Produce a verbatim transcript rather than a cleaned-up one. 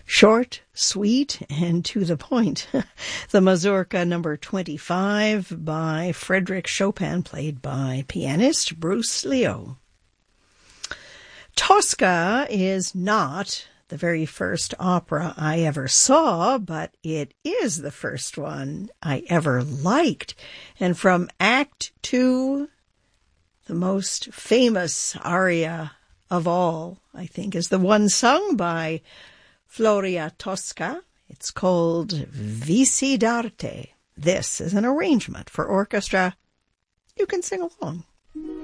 Short, sweet, and to the point. The Mazurka number twenty-five by Frédéric Chopin, played by pianist Bruce Leo. Tosca is not the very first opera I ever saw, but it is the first one I ever liked. And from Act Two, the most famous aria of all, I think, is the one sung by Floria Tosca. It's called Visi d'arte. This is an arrangement for orchestra. You can sing along.